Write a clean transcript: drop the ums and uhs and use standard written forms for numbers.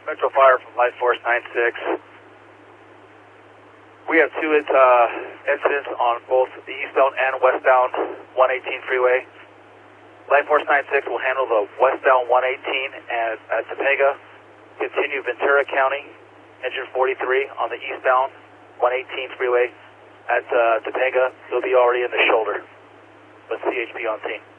Metro Fire from Light Force 96. We have two incidents on both the eastbound and westbound 118 freeway. Light Force 96 will handle the westbound 118 at Topanga. Continue Ventura County, engine 43 on the eastbound 118 freeway at Topanga. He'll be already in the shoulder with CHP on scene.